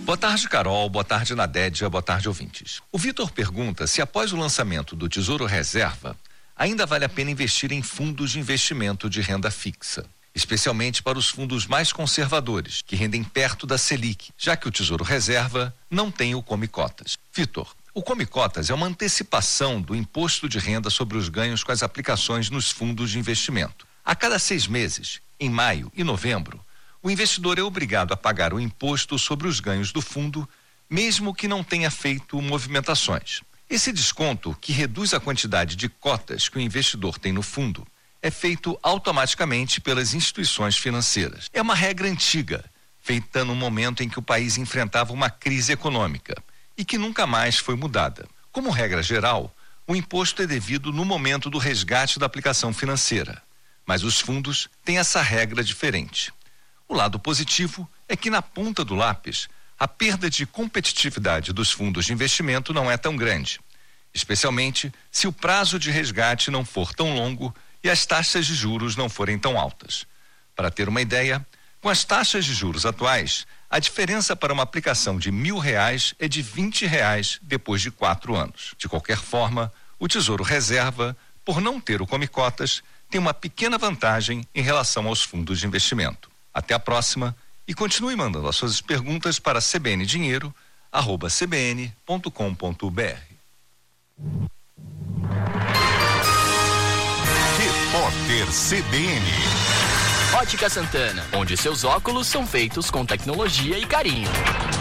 Boa tarde, Carol. Boa tarde, Nadédia. Boa tarde, ouvintes. O Vitor pergunta se após o lançamento do Tesouro Reserva, ainda vale a pena investir em fundos de investimento de renda fixa, especialmente para os fundos mais conservadores, que rendem perto da Selic, já que o Tesouro Reserva não tem o Come Cotas. Vitor, o Come Cotas é uma antecipação do imposto de renda sobre os ganhos com as aplicações nos fundos de investimento. A cada 6 meses, em maio e novembro, o investidor é obrigado a pagar o imposto sobre os ganhos do fundo, mesmo que não tenha feito movimentações. Esse desconto, que reduz a quantidade de cotas que o investidor tem no fundo, é feito automaticamente pelas instituições financeiras. É uma regra antiga, feita no momento em que o país enfrentava uma crise econômica e que nunca mais foi mudada. Como regra geral, o imposto é devido no momento do resgate da aplicação financeira, mas os fundos têm essa regra diferente. O lado positivo é que, na ponta do lápis, a perda de competitividade dos fundos de investimento não é tão grande, especialmente se o prazo de resgate não for tão longo e as taxas de juros não forem tão altas. Para ter uma ideia, com as taxas de juros atuais, a diferença para uma aplicação de R$1.000 é de R$20 depois de 4 anos. De qualquer forma, o Tesouro Reserva, por não ter o Come Cotas, tem uma pequena vantagem em relação aos fundos de investimento. Até a próxima e continue mandando as suas perguntas para cbndinheiro@cbn.com.br. Repórter CBN. Ótica Santana, onde seus óculos são feitos com tecnologia e carinho.